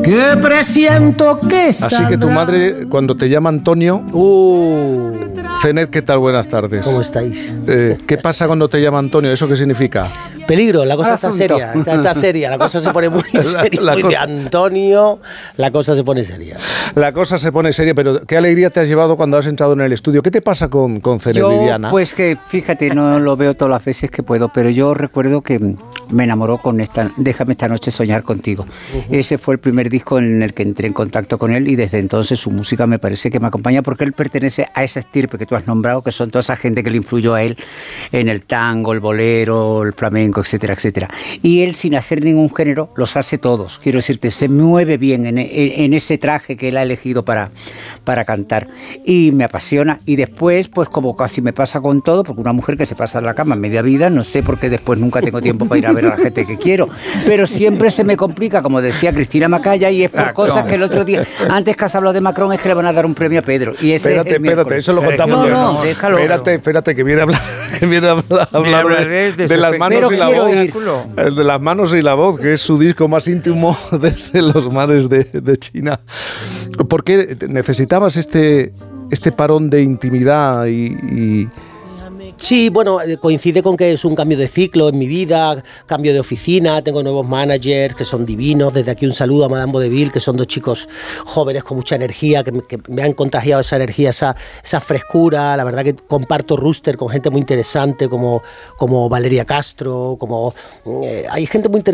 que presiento que Así que tu madre, cuando te llama Antonio... Zenet, ¿qué tal? Buenas tardes. ¿Cómo estáis? ¿Qué pasa cuando te llama Antonio? ¿Eso qué significa? Peligro, la cosa está seria, está seria, la cosa se pone muy seria. De Antonio, la cosa se pone seria. La cosa se pone seria, pero qué alegría te has llevado cuando has entrado en el estudio. ¿Qué te pasa con Zenet, Viviana? Pues que, fíjate, no lo veo todas las veces que puedo, pero yo recuerdo que me enamoró con Déjame esta noche soñar contigo. Ese fue el primer disco en el que entré en contacto con él y desde entonces su música me parece que me acompaña porque él pertenece a esa estirpe que tú has nombrado, que son toda esa gente que le influyó a él en el tango, el bolero, el flamenco, etcétera, etcétera. Y él, sin hacer ningún género, los hace todos. Quiero decirte, se mueve bien en ese traje que él ha elegido para cantar. Y me apasiona. Y después, pues como casi me pasa con todo, porque una mujer que se pasa en la cama media vida, no sé por qué después nunca tengo tiempo para ir a ver a la gente que quiero. Pero siempre se me complica, como decía Cristina Macaya, y es por cosas que el otro día, antes que has hablado de Macron, es que le van a dar un premio a Pedro. Y ese espérate, eso lo contamos. No, déjalo. Espérate, que viene a hablar de las manos y la voz. El de las manos y la voz, que es su disco más íntimo desde los mares de China. ¿Por qué necesitabas este parón de intimidad y... Sí, bueno, coincide con que es un cambio de ciclo en mi vida, cambio de oficina, tengo nuevos managers que son divinos. Desde aquí un saludo a Madame Vaudeville, que son dos chicos jóvenes con mucha energía, que me han contagiado esa energía, esa frescura. La verdad que comparto roster con gente muy interesante como Valeria Castro, hay gente muy interesante.